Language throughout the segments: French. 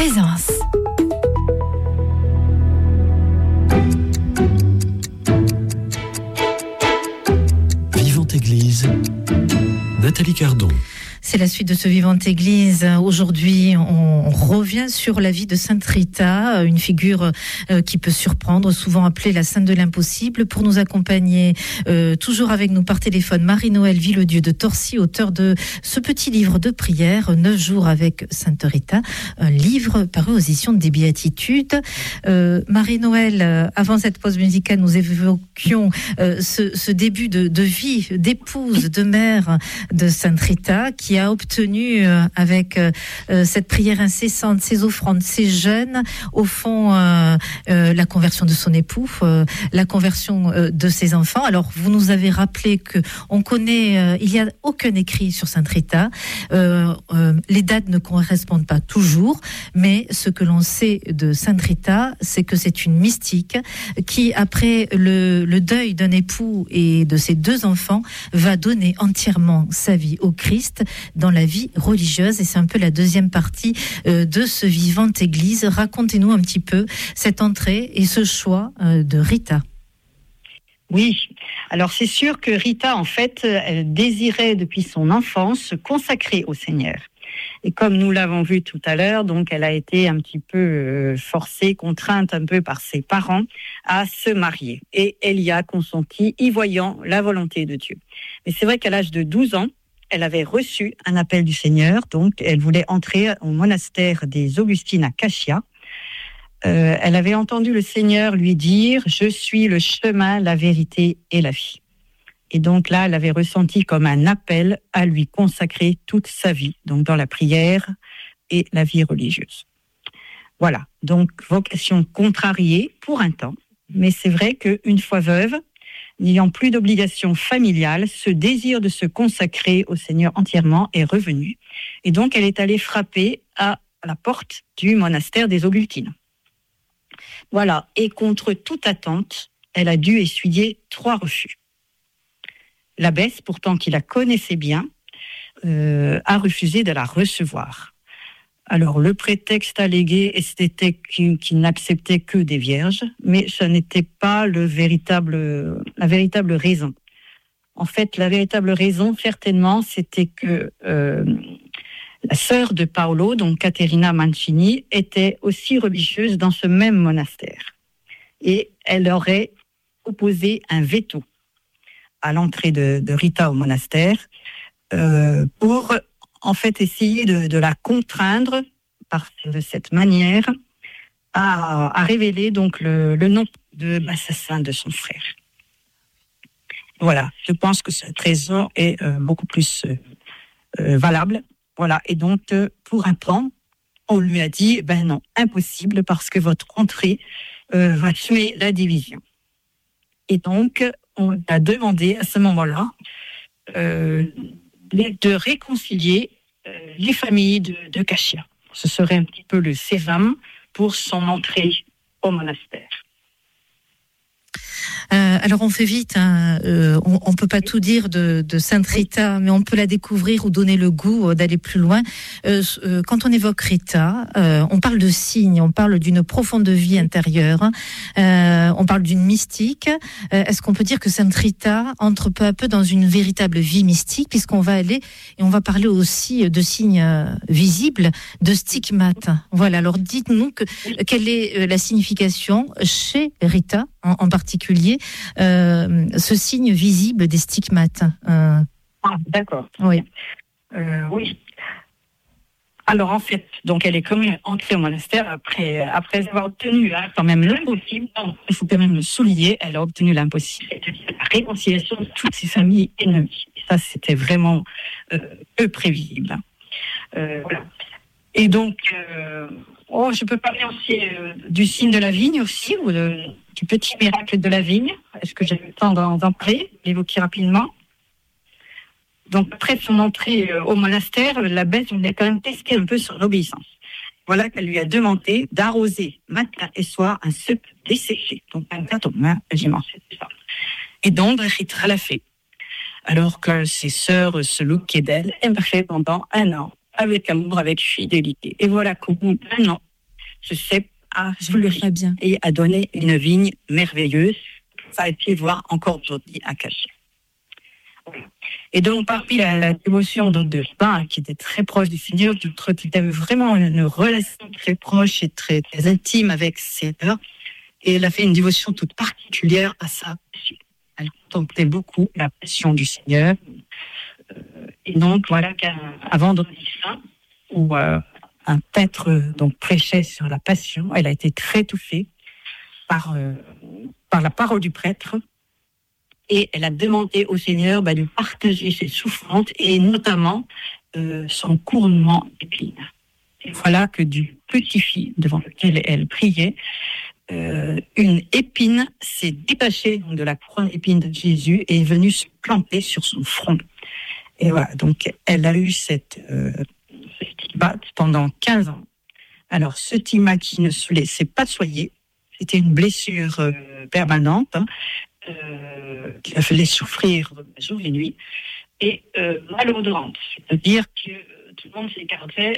présence. Vivante Église, Nathalie Cardon. C'est la suite de ce Vivante Église. Aujourd'hui, on revient sur la vie de Sainte Rita, une figure qui peut surprendre, souvent appelée la Sainte de l'impossible. Pour nous accompagner, toujours avec nous par téléphone, Marie-Noëlle Villedieu de Torcy, auteur de ce petit livre de prière, 9 jours avec Sainte Rita, un livre paru aux éditions des Béatitudes. Marie-Noëlle, avant cette pause musicale, nous évoquions ce début de vie d'épouse, de mère de Sainte Rita, qui a obtenu avec cette prière incessante, ces offrandes, ces jeûnes, au fond la conversion de son époux, la conversion de ses enfants. Alors vous nous avez rappelé que on connaît, il n'y a aucun écrit sur Sainte Rita, les dates ne correspondent pas toujours, mais ce que l'on sait de Sainte Rita, c'est que c'est une mystique qui, après le deuil d'un époux et de ses 2 enfants, va donner entièrement sa vie au Christ dans la vie religieuse, et c'est un peu la deuxième partie de ce Vivante Église. Racontez-nous un petit peu cette entrée et ce choix de Rita. Oui, alors c'est sûr que Rita, en fait, elle désirait depuis son enfance se consacrer au Seigneur. Et comme nous l'avons vu tout à l'heure, donc elle a été un petit peu forcée, contrainte un peu par ses parents à se marier. Et elle y a consenti, y voyant la volonté de Dieu. Mais c'est vrai qu'à l'âge de 12 ans, elle avait reçu un appel du Seigneur, donc elle voulait entrer au monastère des Augustines à Cachia. Elle avait entendu le Seigneur lui dire « Je suis le chemin, la vérité et la vie ». Et donc là, elle avait ressenti comme un appel à lui consacrer toute sa vie, donc dans la prière et la vie religieuse. Voilà, donc vocation contrariée pour un temps, mais c'est vrai qu'une fois veuve, n'ayant plus d'obligation familiale, ce désir de se consacrer au Seigneur entièrement est revenu. Et donc, elle est allée frapper à la porte du monastère des Augustines. Voilà, et contre toute attente, elle a dû essuyer 3 refus. L'abbesse, pourtant qui la connaissait bien, a refusé de la recevoir. Alors, le prétexte allégué, c'était qu'il n'acceptait que des vierges, mais ce n'était pas la véritable raison. En fait, la véritable raison, certainement, c'était que la sœur de Paolo, donc Caterina Mancini, était aussi religieuse dans ce même monastère. Et elle aurait opposé un veto à l'entrée de Rita au monastère pour en fait essayer de la contraindre de cette manière à révéler donc le nom de l'assassin de son frère. Voilà, je pense que cette raison est beaucoup plus valable. Voilà, et donc pour un temps, on lui a dit ben non, impossible parce que votre entrée va tuer la division. Et donc on a demandé à ce moment-là de réconcilier les familles de Cachia. Ce serait un petit peu le sésame pour son entrée au monastère. Alors on fait vite, hein. On peut pas tout dire de Sainte Rita, mais on peut la découvrir ou donner le goût d'aller plus loin. Quand on évoque Rita, on parle de signes, on parle d'une profonde vie intérieure, on parle d'une mystique. Est-ce qu'on peut dire que Sainte Rita entre peu à peu dans une véritable vie mystique, puisqu'on va aller et on va parler aussi de signes visibles, de stigmates. Voilà, alors dites-nous quelle est la signification chez Rita en particulier, ce signe visible des stigmates. D'accord. Oui. Oui. Alors en fait, donc elle est quand même entrée au monastère après avoir obtenu quand même l'impossible. Il faut quand même le souligner, elle a obtenu l'impossible, c'est-à-dire la réconciliation de toutes ses familles ennemies. Et ça, c'était vraiment peu prévisible. Voilà. Et donc, je peux parler aussi du signe de la vigne aussi, ou du petit miracle de la vigne. Est-ce que j'ai le temps d'en parler, l'évoquer rapidement? Donc, après son entrée au monastère, l'abbesse voulait quand même tester un peu son obéissance. Voilà qu'elle lui a demandé d'arroser matin et soir un cep desséché, donc un gâteau, dimanche, c'est ça. Et donc, Rita l'a fait. Alors que ses sœurs se moquaient d'elle, elle l'a fait pendant 1 an, avec amour, avec fidélité. Et voilà qu'au bout d'1 an, ce cep a fleuri Très bien. et a donné une vigne merveilleuse. Ça a été voir encore aujourd'hui à Cachet. Et donc, parmi la dévotion de Rita, qui était très proche du Seigneur, qui avait vraiment une relation très proche et très, très intime avec le Seigneur, et elle a fait une dévotion toute particulière à sa passion. Elle contemplait beaucoup la passion du Seigneur. Et donc, voilà qu'un vendredi saint, où un prêtre donc prêchait sur la passion, elle a été très touchée par la parole du prêtre. Et elle a demandé au Seigneur de partager ses souffrances et notamment son couronnement d'épines. Et voilà que du petit fil devant lequel elle priait, une épine s'est détachée de la couronne d'épines de Jésus et est venue se planter sur son front. Et voilà, donc elle a eu cette stigmate pendant 15 ans. Alors ce stigmate qui ne se laissait pas soigner, c'était une blessure permanente, qui la faisait souffrir jour et nuit, et malodorante. C'est-à-dire que tout le monde s'écartait,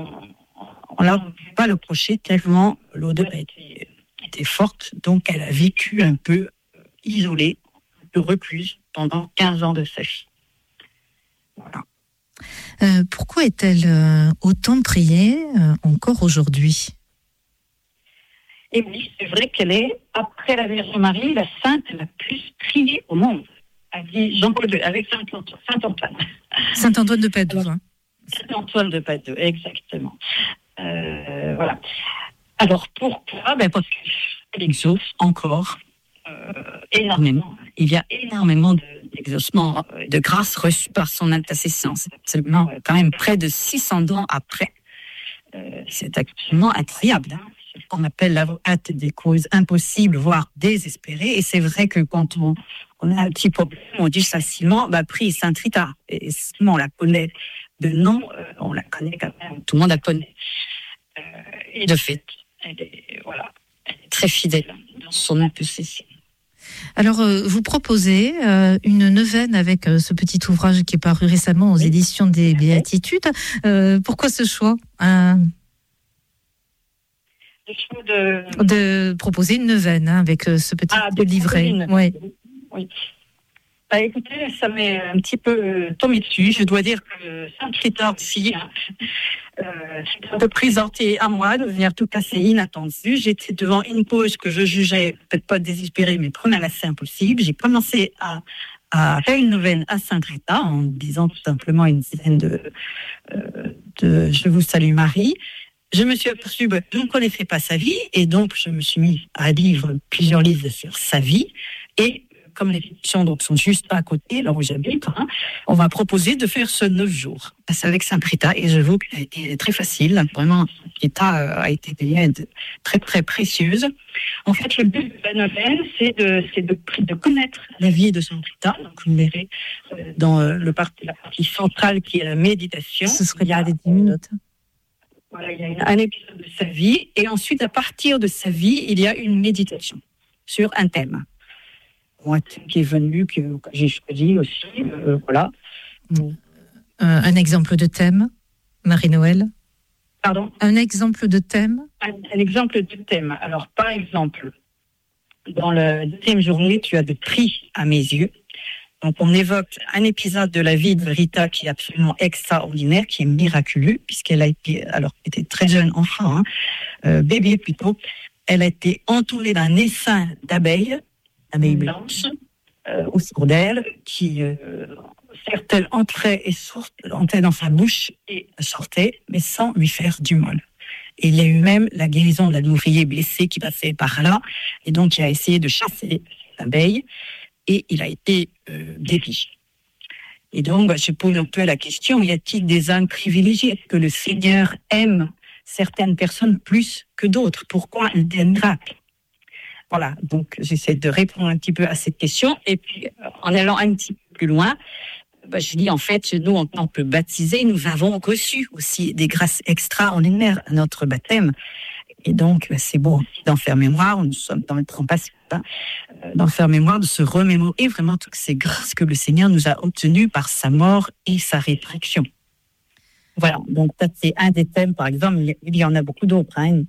on ne pouvait pas le procher tellement l'odeur était forte. Donc elle a vécu un peu isolée, un peu recluse pendant 15 ans de sa vie. Voilà. Pourquoi est-elle autant priée encore aujourd'hui ? Et oui, c'est vrai qu'elle est, après la Vierge Marie, la sainte la plus priée au monde. Avec Saint-Antoine. Saint-Antoine de Padoue. Saint-Antoine de Padoue, exactement. Voilà. Alors pourquoi ? Parce qu'elle exauce encore énormément. Il y a énormément d'exaucements, de grâces reçues par son intercession. C'est absolument quand même près de 600 ans après. C'est absolument incroyable. C'est ce qu'on appelle l'avocate des causes impossibles, voire désespérées. Et c'est vrai que quand on a un petit problème, on dit facilement, prie Sainte Rita. Et on la connaît de nom, on la connaît quand même, tout le monde la connaît. Et de fait, elle est très fidèle dans son intercession. Alors, vous proposez une neuvaine avec ce petit ouvrage qui est paru récemment aux éditions des Béatitudes. Pourquoi ce choix de proposer une neuvaine avec ce petit livret. Oui. Écoutez, ça m'est un petit peu tombé dessus. Je dois dire que Sainte Rita aussi, c'est un peu présenté à moi de venir tout casser inattendu. J'étais devant une pause que je jugeais peut-être pas désespérée, mais première assez impossible. J'ai commencé à faire une neuvaine à Sainte Rita en disant tout simplement une dizaine de Je vous salue Marie. Je me suis aperçue que je ne connaissais pas sa vie et donc je me suis mis à lire plusieurs livres sur sa vie et comme les éditions sont juste à côté, là où j'habite, on va proposer de faire ce 9 jours. C'est avec Sainte Rita et j'avoue qu'elle a été très facile. Vraiment, Sainte Rita a été une aide très très précieuse. En fait, le but de la neuvaine, c'est de connaître la vie de Sainte Rita. Donc, vous verrez dans la partie centrale qui est la méditation. Ce serait il y a des 10 minutes. Voilà, il y a un épisode de sa vie et ensuite, à partir de sa vie, il y a une méditation sur un thème. Un thème qui est venu, que j'ai choisi aussi, voilà. Un exemple de thème, Marie-Noël. Pardon ? Un exemple de thème. Un exemple de thème. Alors, par exemple, dans la deuxième journée, tu as de prix à mes yeux. Donc, on évoque un épisode de la vie de Rita qui est absolument extraordinaire, qui est miraculeux, puisqu'elle a été, alors, était très jeune enfant, bébé plutôt. Elle a été entourée d'un essaim d'abeilles blanches, autour d'elle, qui, certaines entraient dans sa bouche et sortaient, mais sans lui faire du mal. Et il y a eu même la guérison d'un ouvrier blessé qui passait par là, et donc il a essayé de chasser l'abeille, et il a été guéri. Et donc, je pose un peu la question, y a-t-il des âmes privilégiés? Est-ce que le Seigneur aime certaines personnes plus que d'autres? Pourquoi un tel miracle? Voilà, donc j'essaie de répondre un petit peu à cette question. Et puis, en allant un petit peu plus loin, je dis en fait, nous, en tant que baptisés, nous avons reçu aussi des grâces extraordinaires à notre baptême. Et donc, c'est bon d'en faire mémoire, nous sommes dans le temps passé, d'en faire mémoire, de se remémorer vraiment toutes ces grâces que le Seigneur nous a obtenues par sa mort et sa résurrection. Voilà, donc ça c'est un des thèmes, par exemple, il y en a beaucoup d'autres.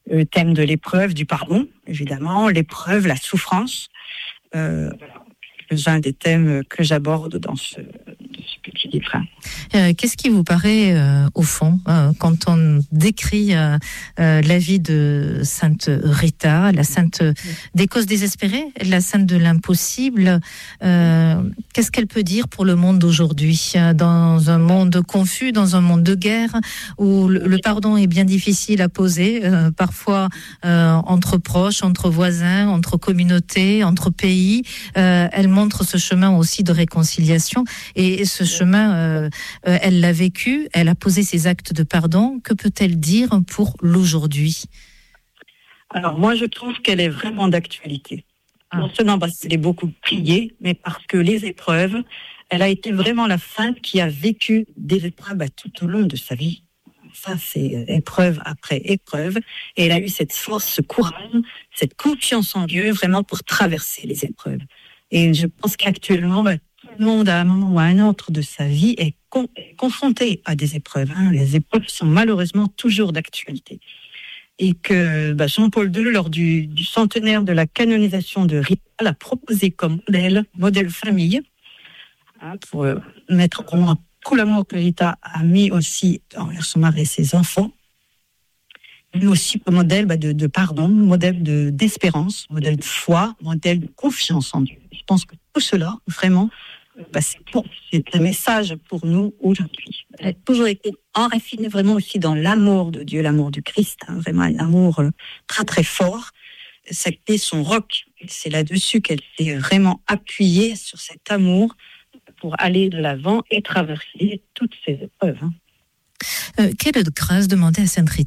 Le thème de l'épreuve, du pardon, évidemment, l'épreuve, la souffrance. Quelques-uns des thèmes que j'aborde dans ce petit livre. Qu'est-ce qui vous paraît, au fond, quand on décrit la vie de Sainte Rita, la sainte des causes désespérées, la sainte de l'impossible, qu'est-ce qu'elle peut dire pour le monde d'aujourd'hui, dans un monde confus, dans un monde de guerre, où le pardon est bien difficile à poser, parfois entre proches, entre voisins, entre communautés, entre pays. Elle montre ce chemin aussi de réconciliation, et ce chemin, elle l'a vécu, elle a posé ses actes de pardon. Que peut-elle dire pour l'aujourd'hui ? Alors moi, je trouve qu'elle est vraiment d'actualité. Non seulement parce qu'elle est beaucoup priée, mais parce que les épreuves, elle a été vraiment la sainte qui a vécu des épreuves tout au long de sa vie. Ça, c'est épreuve après épreuve. Et elle a eu cette force, ce courage, cette confiance en Dieu, vraiment pour traverser les épreuves. Et je pense qu'actuellement, tout le monde, à un moment ou à un autre de sa vie, est confronté à des épreuves. Les épreuves sont malheureusement toujours d'actualité. Et que Jean-Paul II, lors du centenaire de la canonisation de Rita, l'a proposé comme modèle famille, pour mettre en moins tout l'amour que Rita a mis aussi envers son mari et ses enfants, mais aussi comme modèle de pardon, modèle d'espérance, modèle de foi, modèle de confiance en Dieu. Je pense que tout cela, vraiment, c'est un message pour nous aujourd'hui. Elle a toujours été enracinée vraiment aussi dans l'amour de Dieu, l'amour du Christ, vraiment un amour très très fort. C'était son roc. C'est là-dessus qu'elle s'est vraiment appuyée sur cet amour pour aller de l'avant et traverser toutes ces épreuves. Quelle grâce demander à Sainte Rita ?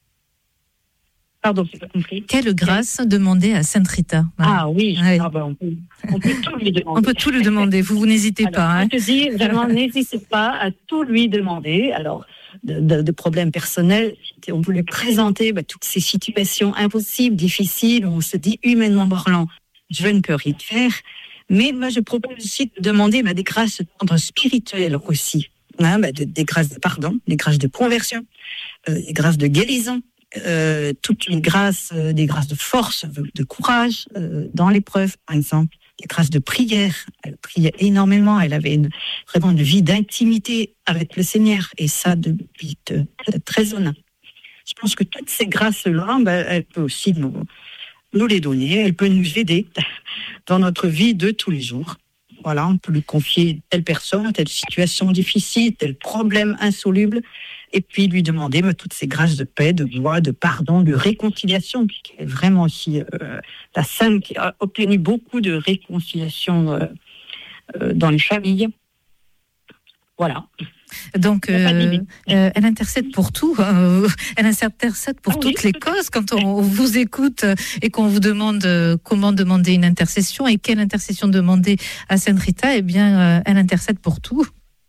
Pardon, j'ai pas compris. Quelle grâce demander à Sainte Rita ? Ah oui, ouais. On peut tout lui demander. On peut tout lui demander, vous n'hésitez pas. Je te dis, vraiment, n'hésitez pas à tout lui demander. Alors, de problèmes personnels, on peut lui présenter toutes ces situations impossibles, difficiles, où on se dit, humainement parlant, je ne peux rien faire. Mais moi, je propose aussi de demander des grâces d'ordre spirituel aussi. Des grâces de pardon, des grâces de conversion, des grâces de guérison. Toutes les grâces, des grâces de force, de courage dans l'épreuve, par exemple, des grâces de prière. Elle priait énormément, elle avait vraiment une vie d'intimité avec le Seigneur, et ça depuis très jeune. Je pense que toutes ces grâces-là, elle peut aussi nous les donner, elle peut nous aider dans notre vie de tous les jours. Voilà, on peut lui confier telle personne, telle situation difficile, tel problème insoluble, et puis lui demander toutes ces grâces de paix, de joie, de pardon, de réconciliation, qui est vraiment aussi la sainte qui a obtenu beaucoup de réconciliation dans les familles. Voilà. Donc, elle intercède pour tout. Elle intercède pour toutes les causes. Quand on vous écoute et qu'on vous demande comment demander une intercession et quelle intercession demander à Sainte Rita, elle intercède pour tout.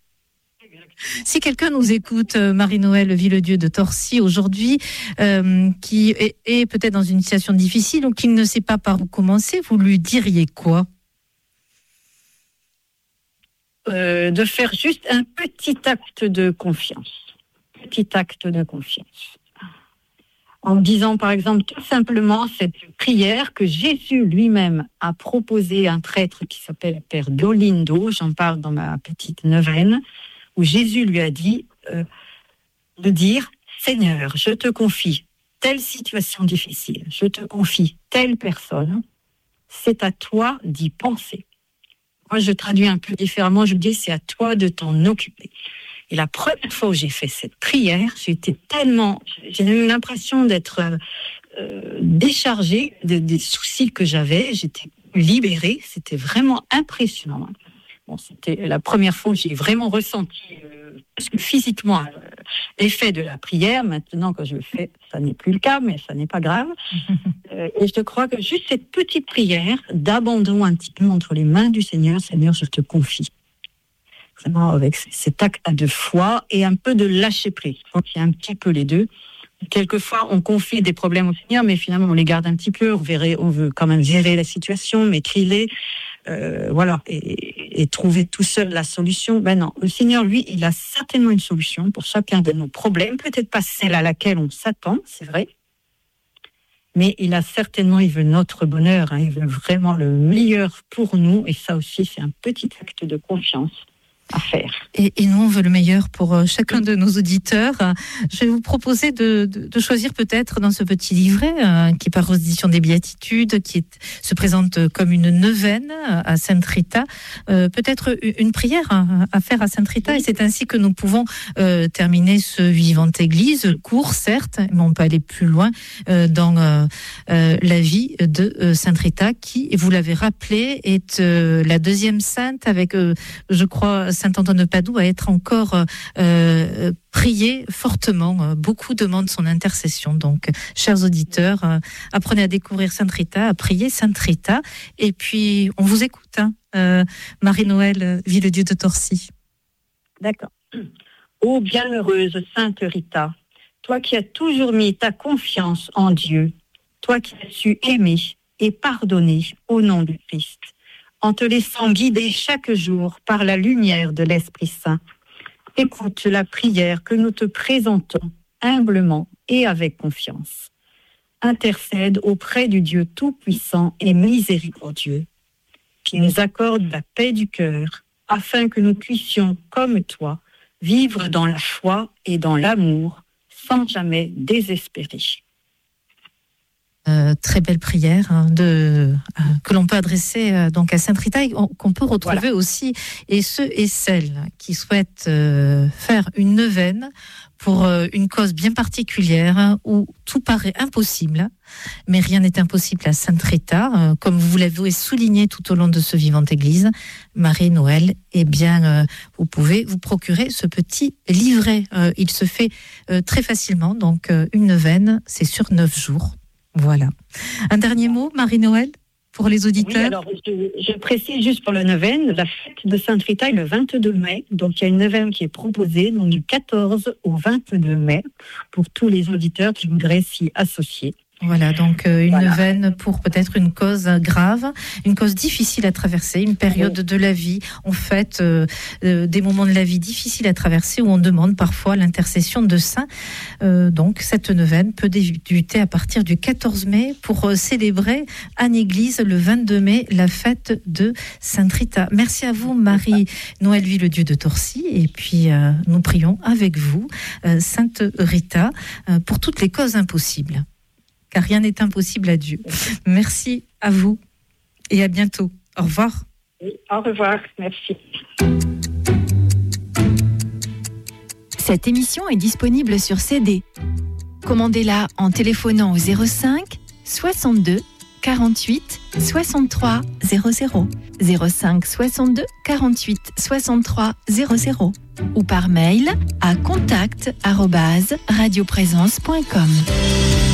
Si quelqu'un nous écoute, Marie-Noëlle Villedieu de Torcy aujourd'hui, qui est peut-être dans une situation difficile ou qui ne sait pas par où commencer, vous lui diriez quoi ? De faire juste un petit acte de confiance. Petit acte de confiance. En disant, par exemple, tout simplement cette prière que Jésus lui-même a proposée à un prêtre qui s'appelle Père Dolindo, j'en parle dans ma petite neuvaine, où Jésus lui a dit de dire « Seigneur, je te confie telle situation difficile, je te confie telle personne, c'est à toi d'y penser. » Moi, je traduis un peu différemment, je dis, c'est à toi de t'en occuper. Et la première fois où j'ai fait cette prière, j'ai eu l'impression d'être déchargée des soucis que j'avais, j'étais libérée, c'était vraiment impressionnant. Bon, c'était la première fois où j'ai vraiment ressenti physiquement l'effet de la prière. Maintenant, quand je le fais, ça n'est plus le cas, mais ça n'est pas grave. Et je crois que juste cette petite prière d'abandon un petit peu entre les mains du Seigneur, Seigneur, je te confie. Vraiment avec cet acte de foi et un peu de lâcher prise. Je crois qu'il y a un petit peu les deux. Quelquefois, on confie des problèmes au Seigneur, mais finalement, on les garde un petit peu. On veut quand même gérer la situation, maîtriser, voilà, et trouver tout seul la solution. Non, le Seigneur, lui, il a certainement une solution pour chacun de nos problèmes. Peut-être pas celle à laquelle on s'attend, c'est vrai, mais il veut notre bonheur, il veut vraiment le meilleur pour nous, et ça aussi, c'est un petit acte de confiance à faire. Et nous, on veut le meilleur pour chacun de nos auditeurs. Je vais vous proposer de choisir peut-être dans ce petit livret qui part aux éditions des Béatitudes, se présente comme une neuvaine à Sainte Rita, peut-être une prière à faire à Sainte Rita. Et c'est ainsi que nous pouvons terminer ce Vivante Église, court certes, mais on peut aller plus loin dans la vie de Sainte Rita, qui, vous l'avez rappelé, est la deuxième sainte avec, je crois, Saint-Antoine de Padoue, à être encore prié fortement. Beaucoup demandent son intercession. Donc, chers auditeurs, apprenez à découvrir Sainte Rita, à prier Sainte Rita. Et puis, on vous écoute, Marie-Noël Villedieu de Torcy. D'accord. Ô bienheureuse Sainte Rita, toi qui as toujours mis ta confiance en Dieu, toi qui as su aimer et pardonner au nom du Christ, en te laissant guider chaque jour par la lumière de l'Esprit Saint. Écoute la prière que nous te présentons humblement et avec confiance. Intercède auprès du Dieu Tout-Puissant et Miséricordieux, qui nous accorde la paix du cœur, afin que nous puissions, comme toi, vivre dans la foi et dans l'amour, sans jamais désespérer. Très belle prière que l'on peut adresser donc à Sainte Rita, et qu'on peut retrouver aussi, et ceux et celles qui souhaitent faire une neuvaine pour une cause bien particulière où tout paraît impossible, mais rien n'est impossible à Sainte Rita, comme vous l'avez souligné tout au long de ce Vivante Église, Marie-Noël. Eh bien, vous pouvez vous procurer ce petit livret. Il se fait très facilement, donc une neuvaine, c'est sur 9 jours. Voilà. Un dernier mot, Marie-Noël, pour les auditeurs. Oui, alors je précise juste pour la neuvaine, la fête de Sainte Rita est le 22 mai, donc il y a une neuvaine qui est proposée donc du 14 au 22 mai pour tous les auditeurs qui voudraient s'y associer. Voilà, donc une neuvaine pour peut-être une cause grave, une cause difficile à traverser, une période de la vie. On fête des moments de la vie difficiles à traverser où on demande parfois l'intercession de saints. Donc cette neuvaine peut débuter à partir du 14 mai pour célébrer en église le 22 mai la fête de Sainte Rita. Merci à vous, Marie-Noël Villedieu de Torcy. Et puis nous prions avec vous, Sainte Rita, pour toutes les causes impossibles. Car rien n'est impossible à Dieu. Merci à vous et à bientôt. Au revoir. Oui, au revoir, merci. Cette émission est disponible sur CD. Commandez-la en téléphonant au 05 62 48 63 00, 05 62 48 63 00 ou par mail à contact@radioprésence.com.